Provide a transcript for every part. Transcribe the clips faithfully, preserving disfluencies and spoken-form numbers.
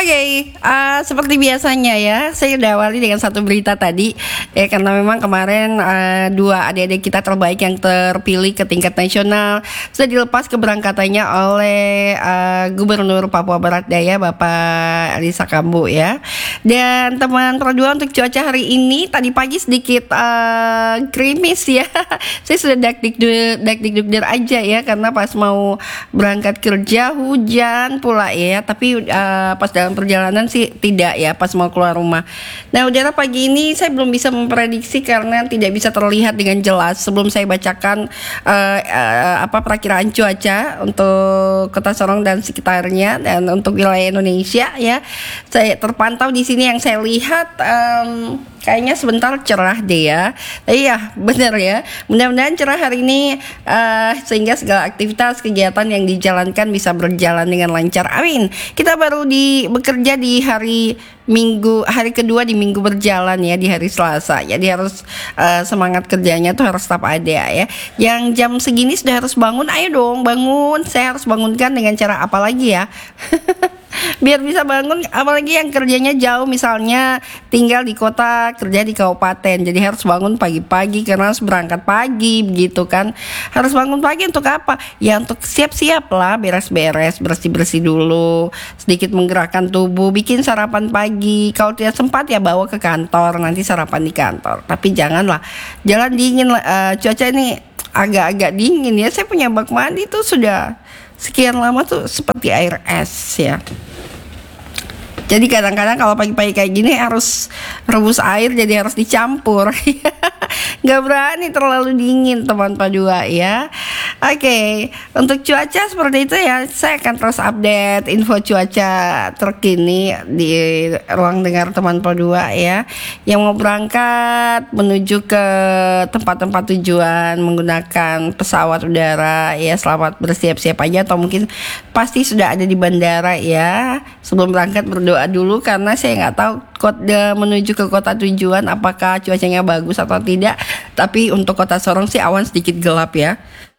Oke, uh, seperti biasanya ya, saya udah awali dengan satu berita tadi ya, karena memang kemarin uh, dua adik-adik kita terbaik yang terpilih ke tingkat nasional sudah dilepas keberangkatannya oleh uh, Gubernur Papua Barat Daya Bapak Alisa Kambu ya. Dan teman berdua, untuk cuaca hari ini tadi pagi sedikit uh, gerimis ya. Saya sudah dak-dikduk dak-dikduk aja ya, karena pas mau berangkat kerja hujan pula ya, tapi uh, pas dalam perjalanan sih tidak ya, pas mau keluar rumah. Nah, udara pagi ini saya belum bisa memprediksi karena tidak bisa terlihat dengan jelas. Sebelum saya bacakan uh, uh, apa perakiraan cuaca untuk Kota Sorong dan sekitarnya dan untuk wilayah Indonesia ya, saya terpantau di sini yang saya lihat um, kayaknya sebentar cerah deh ya. Iya, benar ya. Mudah-mudahan cerah hari ini uh, sehingga segala aktivitas kegiatan yang dijalankan bisa berjalan dengan lancar. Amin. Kita baru di bekerja di hari Minggu, hari kedua di minggu berjalan ya, di hari Selasa. Jadi harus uh, semangat kerjanya tuh harus tetap ada ya. Yang jam segini sudah harus bangun, ayo dong bangun. Saya harus bangunkan dengan cara apa lagi ya? Biar bisa bangun, apalagi yang kerjanya jauh, misalnya tinggal di kota, kerja di kabupaten, jadi harus bangun pagi-pagi karena harus berangkat pagi begitu kan. Harus bangun pagi untuk apa? Ya untuk siap-siap lah, beres-beres, bersih-bersih dulu, sedikit menggerakkan tubuh, bikin sarapan pagi. Kalau tidak sempat ya bawa ke kantor, nanti sarapan di kantor. Tapi janganlah jalan dingin, uh, cuaca ini agak-agak dingin ya. Saya punya bak mandi tuh sudah sekian lama tuh seperti air es ya. Jadi kadang-kadang kalau pagi-pagi kayak gini harus rebus air, jadi harus dicampur. Gak berani terlalu dingin teman Padua ya. Oke, okay. Untuk cuaca seperti itu ya, saya akan terus update info cuaca terkini di ruang dengar teman Padua ya. Yang mau berangkat menuju ke tempat-tempat tujuan menggunakan pesawat udara ya, selamat bersiap-siap aja, atau mungkin pasti sudah ada di bandara ya. Sebelum berangkat berdoa dulu, karena saya nggak tahu kode menuju ke kota tujuan apakah cuacanya bagus atau tidak. Tapi untuk Kota Sorong sih awan sedikit gelap ya.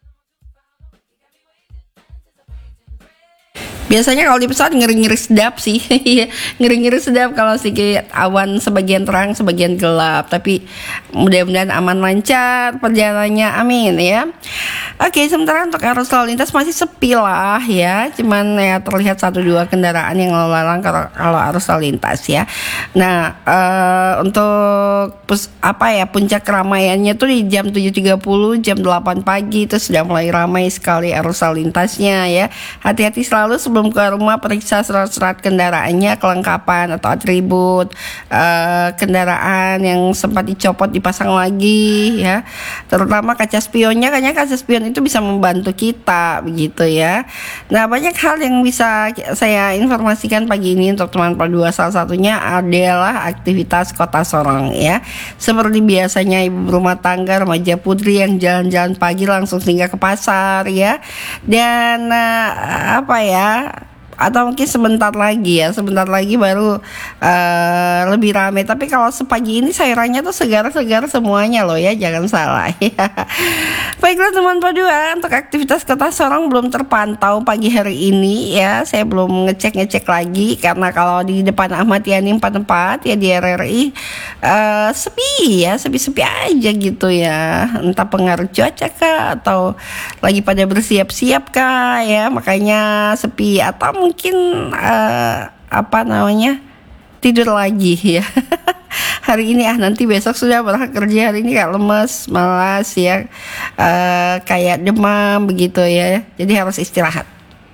Biasanya kalau di pesawat ngeri-ngeri sedap sih. Ngeri-ngeri sedap kalau sedikit awan sebagian terang, sebagian gelap. Tapi mudah-mudahan aman lancar perjalanannya, amin ya. Oke, sementara untuk arus lalu lintas masih sepi lah ya. Cuman ya terlihat satu dua kendaraan yang lalu lalang kalau, kalau arus lalu lintas ya. Nah, uh, untuk pus, apa ya puncak keramaiannya tuh di jam tujuh tiga puluh, jam delapan pagi itu sudah mulai ramai sekali arus lalu lintasnya ya. Hati-hati selalu sebelum keluar rumah, periksa surat-surat kendaraannya, kelengkapan atau atribut uh, kendaraan yang sempat dicopot dipasang lagi ya. Terutama kaca spionnya, kayaknya kaca spion itu bisa membantu kita begitu ya. Nah, banyak hal yang bisa saya informasikan pagi ini untuk teman Padua. Salah satunya adalah aktivitas Kota Sorong ya. Seperti biasanya ibu rumah tangga, remaja putri yang jalan-jalan pagi langsung singgah ke pasar ya. Dan uh, apa ya, atau mungkin sebentar lagi ya, sebentar lagi baru uh, lebih ramai. Tapi kalau sepagi ini sayurannya tuh segar-segar semuanya loh ya, jangan salah ya. Baiklah teman Padua, untuk aktivitas Kota Sorong belum terpantau pagi hari ini ya. Saya belum ngecek-ngecek lagi, karena kalau di depan Ahmad Yani empat puluh empat ya di R R I uh, sepi ya, sepi-sepi aja gitu ya. Entah pengaruh cuaca kah, atau lagi pada bersiap-siap kah ya, makanya sepi. Atau mungkin uh, apa namanya tidur lagi ya. Hari ini ah nanti besok sudah berangkat kerja, hari ini kayak lemes, malas ya, uh, kayak demam begitu ya. Jadi harus istirahat.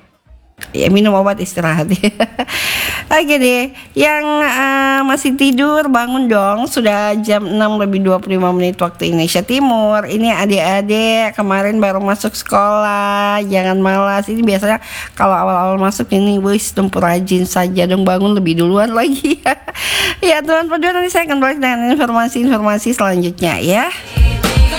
Ya minum obat istirahat ya. Oke deh, yang uh, masih tidur bangun dong. Sudah jam enam lebih dua puluh lima menit waktu Indonesia Timur. Ini adik-adik kemarin baru masuk sekolah, jangan malas. Ini biasanya kalau awal-awal masuk ini wis tempur rajin saja dong, bangun lebih duluan lagi ya. Ya teman Padua, nanti saya akan balik dengan informasi-informasi selanjutnya ya.